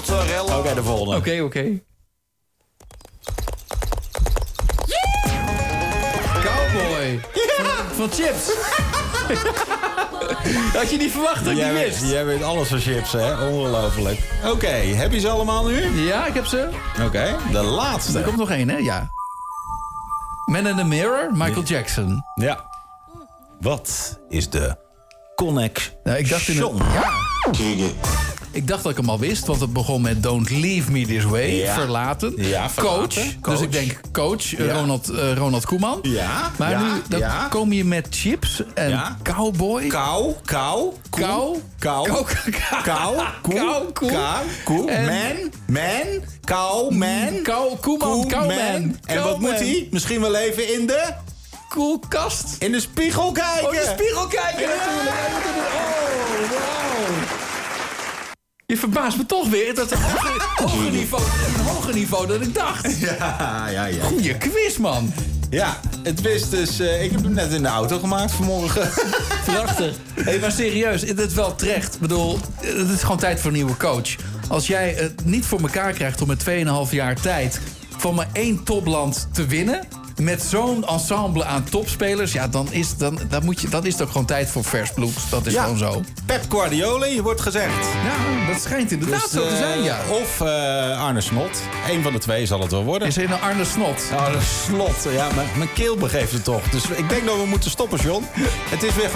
mozzarella. Oké, de volgende. Oké. Cowboy. Van Chips. Had je niet verwacht dat ik die wist? Jij weet alles van chips, hè? Ongelooflijk. Oké, heb je ze allemaal nu? Ja, ik heb ze. Oké, de laatste. Er komt nog één, hè? Ja. Man in the Mirror, Michael Jackson. Ja. Wat is de connection? Nou, ik dacht ik dacht dat ik hem al wist, want het begon met Don't Leave Me This Way, Ja. verlaten. Ja, verlaten. Coach. Dus ik denk coach, Ja. Ronald Koeman. Ja. Maar nu dan kom je met chips en cowboy. Kou. Koeman. En wat moet hij? Misschien wel even in de Koelkast. in de spiegel kijken. Oh, de spiegel kijken natuurlijk. Oh, wow. Je verbaast me toch weer. Dat is een hoger niveau dan ik dacht. Ja. Goeie quiz, man. Ja, het wist dus... ik heb hem net in de auto gemaakt vanmorgen. Prachtig. Hey, maar serieus, het is wel terecht. Ik bedoel, het is gewoon tijd voor een nieuwe coach. Als jij het niet voor elkaar krijgt om met 2,5 jaar tijd van maar 1 topland te winnen, met zo'n ensemble aan topspelers, ja, dan is het ook gewoon tijd voor vers bloed. Dat is gewoon zo. Pep Guardiola, je wordt gezegd. Ja, dat schijnt inderdaad zo te zijn, ja. Of Arne Slot. Eén van de twee zal het wel worden. Is er een Arne Slot? Arne Slot, ja, mijn keel begeeft het toch. Dus ik denk dat we moeten stoppen, John. Het is weer